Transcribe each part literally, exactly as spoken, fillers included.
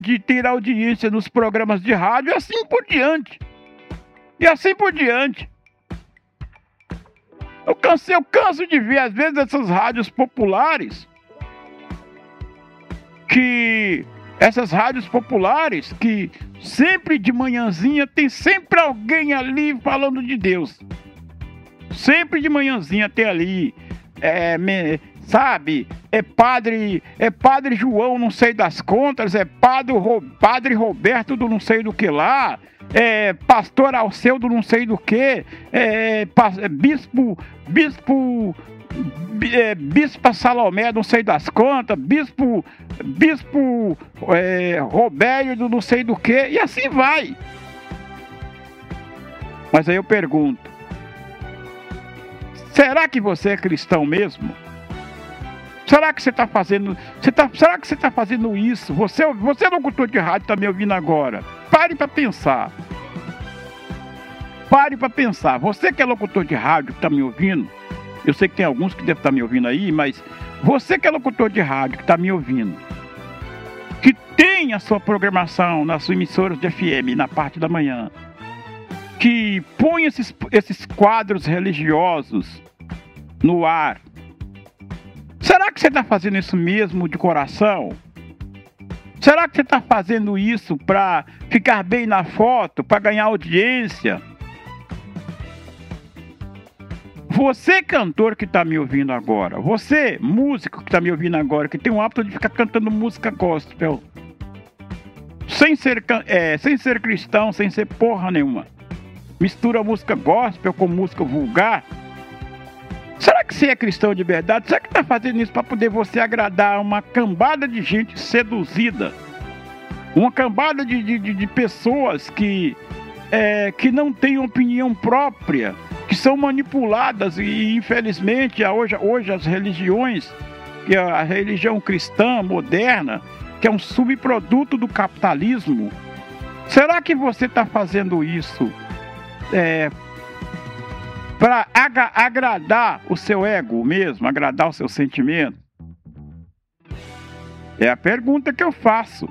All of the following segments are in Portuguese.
de ter audiência nos programas de rádio e assim por diante. E assim por diante. Eu canso, eu canso de ver, às vezes, essas rádios populares, que... Essas rádios populares que sempre de manhãzinha tem sempre alguém ali falando de Deus. Sempre de manhãzinha tem ali, é, me, sabe, é padre, é padre João não sei das contas, é padre, padre Roberto do não sei do que lá, é pastor Alceu do não sei do que, é, é bispo, bispo... É, Bispa Salomé, não sei das contas, Bispo, Bispo é, Robério, do não sei do que, e assim vai. Mas aí eu pergunto: será que você é cristão mesmo? Será que você está fazendo, você tá, será que você está fazendo isso? Você, você é locutor de rádio, está me ouvindo agora? Pare para pensar. Pare para pensar. Você que é locutor de rádio, que está me ouvindo, eu sei que tem alguns que devem estar me ouvindo aí, mas você que é locutor de rádio, que está me ouvindo, que tem a sua programação nas suas emissoras de F M na parte da manhã, que põe esses, esses quadros religiosos no ar, será que você está fazendo isso mesmo de coração? Será que você está fazendo isso para ficar bem na foto, para ganhar audiência? Você, cantor que está me ouvindo agora, você, músico que está me ouvindo agora, que tem o hábito de ficar cantando música gospel, sem ser, é, sem ser cristão, sem ser porra nenhuma, mistura música gospel com música vulgar. Será que você é cristão de verdade? Será que está fazendo isso para poder você agradar uma cambada de gente seduzida? Uma cambada de, de, de pessoas que, é, que não têm opinião própria, que são manipuladas e, infelizmente, hoje, hoje as religiões, que a religião cristã moderna, que é um subproduto do capitalismo, será que você está fazendo isso é, para agra- agradar o seu ego mesmo, agradar o seu sentimento? É a pergunta que eu faço.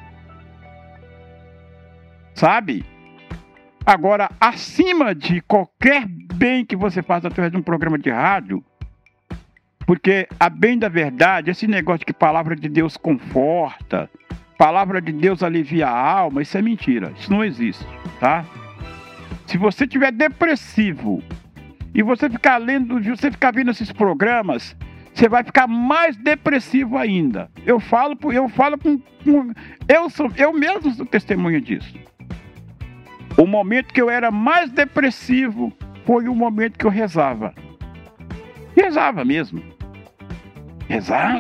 Sabe? Agora, acima de qualquer bem que você faça através de um programa de rádio, porque, a bem da verdade, esse negócio de que palavra de Deus conforta, palavra de Deus alivia a alma, isso é mentira, isso não existe, tá? Se você estiver depressivo e você ficar lendo, você ficar vendo esses programas, você vai ficar mais depressivo ainda. Eu falo, eu falo com, com eu sou, eu mesmo sou testemunha disso. O momento que eu era mais depressivo foi o momento que eu rezava. Rezava mesmo. Rezava.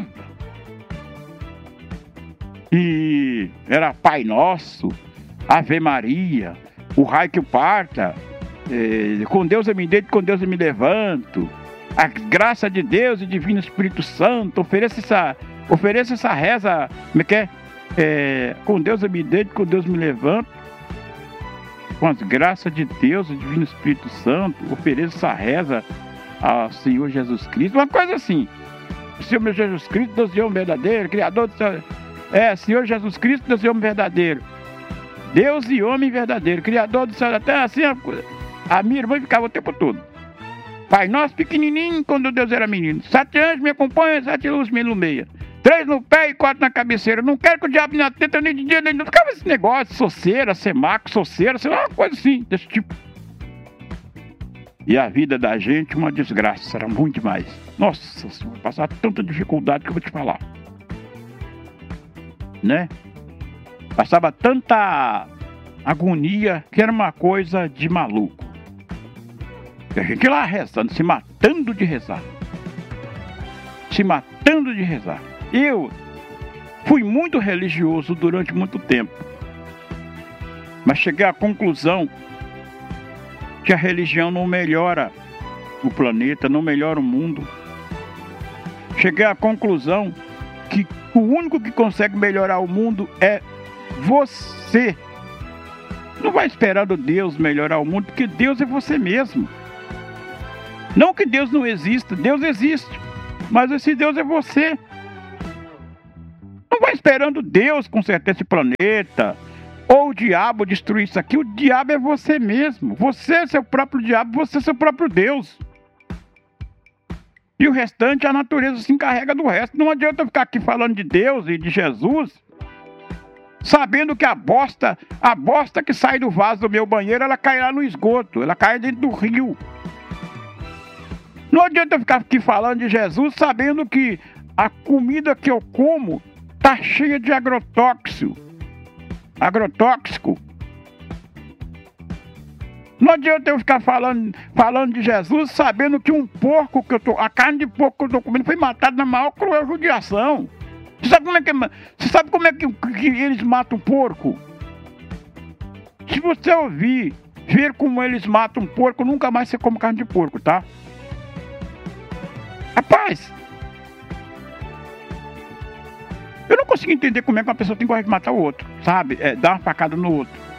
E era Pai Nosso, Ave Maria, o raio que o parta, é, com Deus eu me deito, com Deus eu me levanto, a graça de Deus e Divino Espírito Santo, ofereça essa, ofereça essa reza, como é que é? É, com Deus eu me deito, com Deus me levanto, com as graças de Deus, o Divino Espírito Santo, ofereça essa reza ao Senhor Jesus Cristo, uma coisa assim. Senhor meu Jesus Cristo, Deus e homem verdadeiro, Criador do céu. É, Senhor Jesus Cristo, Deus e homem verdadeiro. Deus e homem verdadeiro, Criador do céu da terra. Assim, a, a minha irmã ficava o tempo todo. Pai nosso pequenininho, quando Deus era menino. Sete anjos me acompanham, sete luzes me ilumeiam. Três no pé e quatro na cabeceira. Não quero que o diabo me atenta nem de dia nem de noite. Ficava esse negócio, soceira, semaco, soceira, sei lá, uma coisa assim, desse tipo. E a vida da gente, uma desgraça, era muito demais. Nossa Senhora, passava tanta dificuldade que eu vou te falar. Né? Passava tanta agonia que era uma coisa de maluco. E a gente lá rezando, se matando de rezar. Se matando de rezar. Eu fui muito religioso durante muito tempo. Mas cheguei à conclusão que a religião não melhora o planeta, não melhora o mundo. Cheguei à conclusão que o único que consegue melhorar o mundo é você. Não vai esperando Deus melhorar o mundo, porque Deus é você mesmo. Não que Deus não exista, Deus existe, mas esse Deus é você. Não vai esperar esperando Deus consertar esse planeta, ou o diabo destruir isso aqui. O diabo é você mesmo. Você é seu próprio diabo, você é seu próprio Deus. E o restante, a natureza se encarrega do resto. Não adianta eu ficar aqui falando de Deus e de Jesus, sabendo que a bosta, a bosta que sai do vaso do meu banheiro, ela cai lá no esgoto, ela cai dentro do rio. Não adianta eu ficar aqui falando de Jesus, sabendo que a comida que eu como tá cheia de agrotóxico. Agrotóxico. Não adianta eu ficar falando, falando de Jesus, sabendo que um porco que eu tô, a carne de porco que eu tô comendo foi matada na maior cruel judiação. Você sabe como é que, você sabe como é que, que eles matam o porco? Se você ouvir, ver como eles matam um porco, nunca mais você come carne de porco, tá? Rapaz, eu não consigo entender como é que uma pessoa tem coragem de matar o outro, sabe? É, dar uma facada no outro.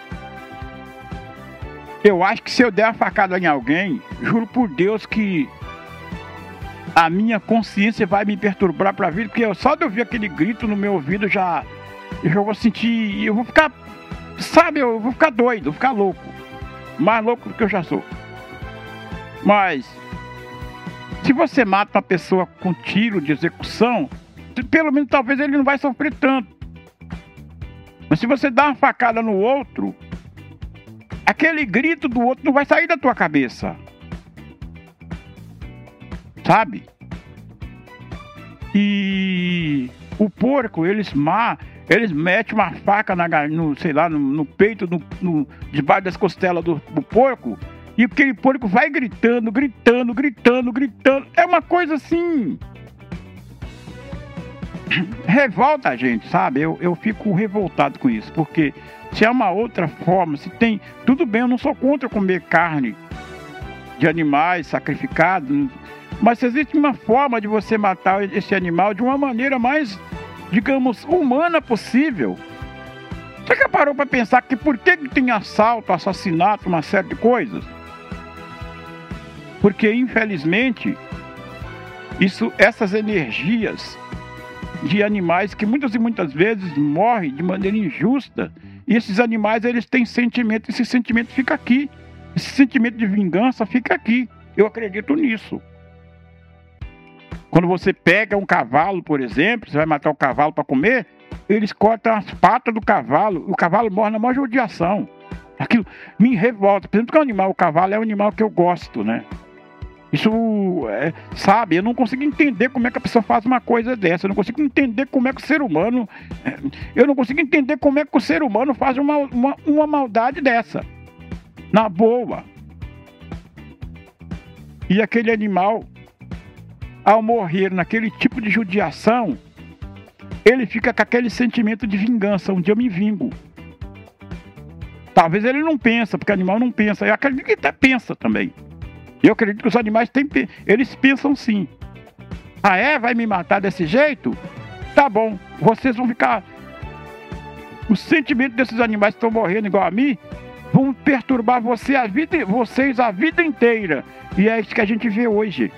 Eu acho que se eu der uma facada em alguém, juro por Deus que a minha consciência vai me perturbar pra vida, porque eu, só de ouvir aquele grito no meu ouvido já, eu já vou sentir, eu vou ficar, sabe, eu vou ficar doido, vou ficar louco, mais louco do que eu já sou. Mas se você mata uma pessoa com tiro de execução, pelo menos talvez ele não vai sofrer tanto. Mas se você dá uma facada no outro, aquele grito do outro não vai sair da tua cabeça. Sabe? E o porco, eles, ma, eles metem uma faca na, no, sei lá, no, no peito, no, no, debaixo das costelas do, do porco, e aquele porco vai gritando, gritando, gritando, gritando. É uma coisa assim... revolta a gente, sabe? Eu, eu fico revoltado com isso, porque se é uma outra forma, se tem... Tudo bem, eu não sou contra comer carne de animais sacrificados, mas se existe uma forma de você matar esse animal de uma maneira mais, digamos, humana possível. Você já parou para pensar que por que tem assalto, assassinato, uma série de coisas? Porque, infelizmente, isso, essas energias de animais que muitas e muitas vezes morrem de maneira injusta, e esses animais, eles têm sentimento, esse sentimento fica aqui, esse sentimento de vingança fica aqui. Eu acredito nisso. Quando você pega um cavalo, por exemplo, você vai matar o cavalo para comer, eles cortam as patas do cavalo, o cavalo morre na maior judiação. Aquilo me revolta. Por exemplo, que o animal, o cavalo é um animal que eu gosto, né? Isso, é, sabe, eu não consigo entender como é que a pessoa faz uma coisa dessa. Eu não consigo entender como é que o ser humano... Eu não consigo entender como é que o ser humano faz uma, uma, uma maldade dessa. Na boa. E aquele animal, ao morrer naquele tipo de judiação, ele fica com aquele sentimento de vingança. Um dia eu me vingo. Talvez ele não pensa, porque o animal não pensa. Eu acredito que ele até pensa também. Eu acredito que os animais têm, eles pensam sim. Ah é? Vai me matar desse jeito? Tá bom, vocês vão ficar... Os sentimentos desses animais que estão morrendo igual a mim vão perturbar você a vida, vocês a vida inteira. E é isso que a gente vê hoje.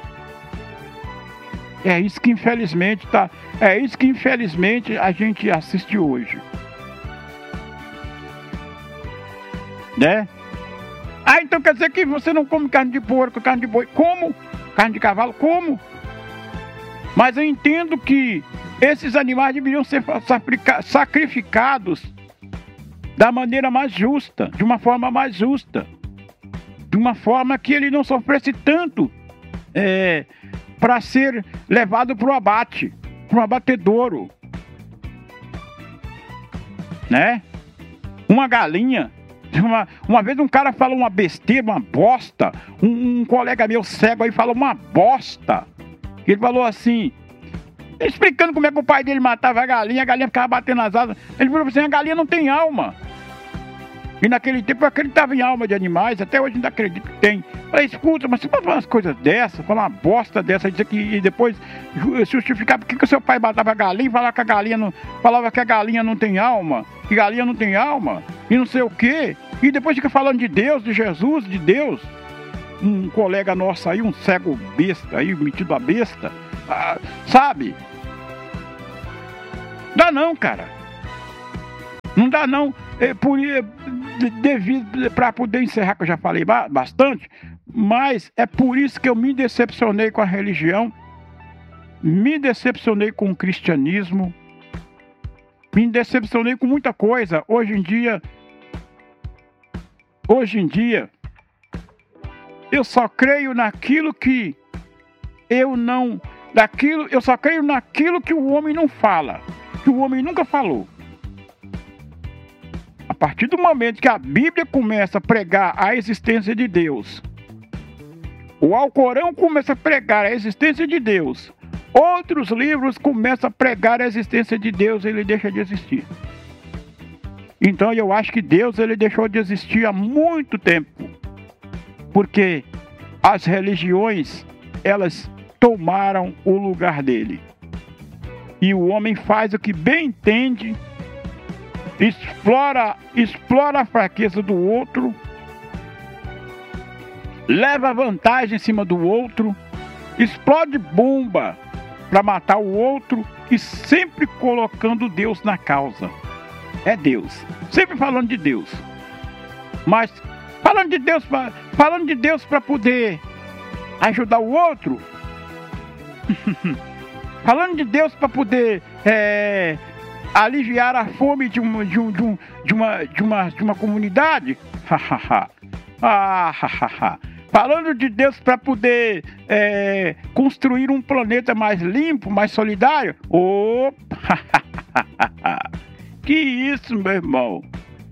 É isso que infelizmente tá... É isso que infelizmente a gente assiste hoje. Né? Ah, então quer dizer que você não come carne de porco, carne de boi. Como? Carne de cavalo? Como? Mas eu entendo que esses animais deveriam ser sacrificados da maneira mais justa, de uma forma mais justa, de uma forma que ele não sofresse tanto é, para ser levado para o abate, para um abatedouro. Né? Uma galinha. Uma, uma vez um cara falou uma besteira, uma bosta. Um, um colega meu cego aí falou uma bosta. Ele falou assim, explicando como é que o pai dele matava a galinha, a galinha ficava batendo as asas. Ele falou assim, a galinha não tem alma. E naquele tempo eu acreditava em alma de animais, até hoje ainda acredito que tem. Eu falei, escuta, mas você pode falar umas coisas dessas, falar uma bosta dessa, dizer que, e depois justificar por que o seu pai matava a galinha e falava que a galinha não, falava que a galinha não tem alma, que galinha não tem alma, e não sei o quê. E depois fica falando de Deus, de Jesus, de Deus. Um colega nosso aí, um cego besta aí, metido a besta, ah, sabe? Dá não, cara. Não dá não. É, por, é, devido para poder encerrar, que eu já falei ba- bastante, mas é por isso que eu me decepcionei com a religião, me decepcionei com o cristianismo, me decepcionei com muita coisa. Hoje em dia, hoje em dia, eu só creio naquilo que eu não, daquilo, eu só creio naquilo que o homem não fala, que o homem nunca falou. A partir do momento que a Bíblia começa a pregar a existência de Deus, o Alcorão começa a pregar a existência de Deus, outros livros começam a pregar a existência de Deus, ele deixa de existir. Então eu acho que Deus ele deixou de existir há muito tempo, porque as religiões elas tomaram o lugar dele. E o homem faz o que bem entende, explora, explora a fraqueza do outro, leva vantagem em cima do outro, explode bomba para matar o outro e sempre colocando Deus na causa. É Deus, sempre falando de Deus. Mas falando de Deus, falando de Deus para poder ajudar o outro, falando de Deus para poder é, aliviar a fome de uma, de, um, de, um, de, uma, de, uma, de uma comunidade, ah, falando de Deus para poder é, construir um planeta mais limpo, mais solidário, oh, que isso, meu irmão.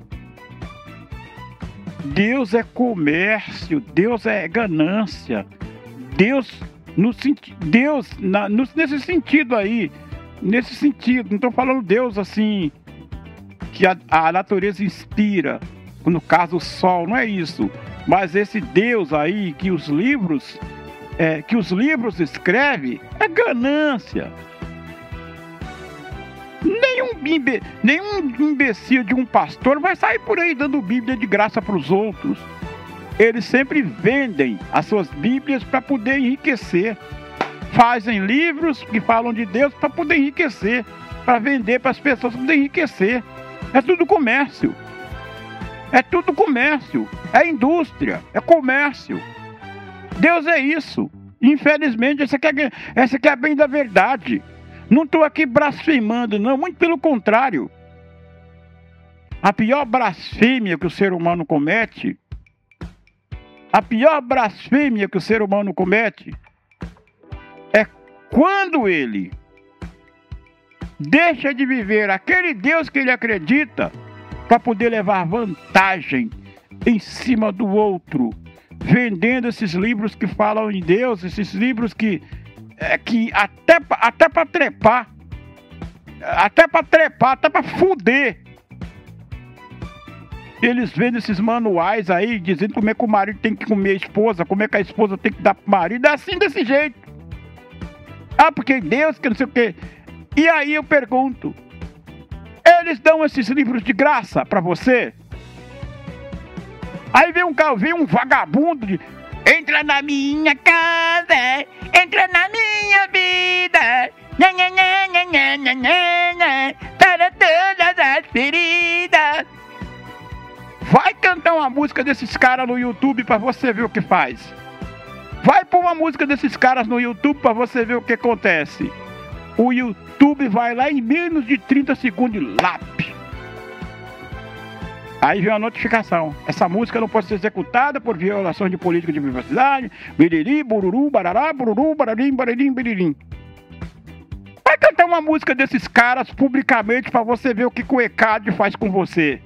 Deus é comércio, Deus é ganância, Deus, no, Deus na, no, nesse sentido aí, nesse sentido, não estou falando Deus assim, que a, a natureza inspira, no caso o sol, não é isso, mas esse Deus aí que os livros, é, que os livros escrevem, é ganância. Nenhum, imbe, nenhum imbecil de um pastor vai sair por aí dando Bíblia de graça para os outros. Eles sempre vendem as suas Bíblias para poder enriquecer. Fazem livros que falam de Deus para poder enriquecer, para vender para as pessoas para poder enriquecer. É tudo comércio. É tudo comércio. É indústria. É comércio. Deus é isso. Infelizmente, essa aqui é, essa aqui é a bem da verdade. Não estou aqui blasfemando, não. Muito pelo contrário. A pior blasfêmia que o ser humano comete, a pior blasfêmia que o ser humano comete é quando ele deixa de viver aquele Deus que ele acredita para poder levar vantagem em cima do outro, vendendo esses livros que falam em Deus, esses livros que, é, que até, até para trepar, até para trepar, até para fuder. Eles vendem esses manuais aí, dizendo como é que o marido tem que comer a esposa, como é que a esposa tem que dar pro marido, é assim, desse jeito. Ah, porque Deus, que não sei o quê. E aí eu pergunto, eles dão esses livros de graça pra você? Aí vem um, vem um vagabundo de... Entra na minha casa, entra na minha vida, nha, nha, nha, nha, nha, nha, nha, nha, para todas as feridas. Vai cantar uma música desses caras no YouTube pra você ver o que faz. Vai pôr uma música desses caras no YouTube pra você ver o que acontece. O YouTube vai lá em menos de trinta segundos, lap. Aí vem a notificação. Essa música não pode ser executada por violação de política de privacidade. Biriri, bururu, barará, bururu, bararim, bararim, biririm. Vai cantar uma música desses caras publicamente pra você ver o que o E C A D faz com você.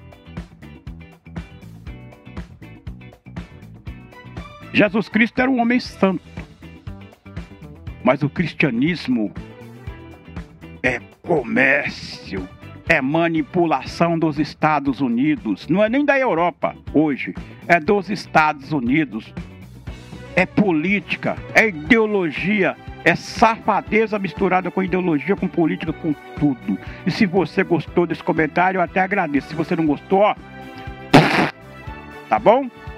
Jesus Cristo era um homem santo, mas o cristianismo é comércio, é manipulação dos Estados Unidos, não é nem da Europa hoje, é dos Estados Unidos, é política, é ideologia, é safadeza misturada com ideologia, com política, com tudo. E se você gostou desse comentário, eu até agradeço. Se você não gostou, ó, tá bom?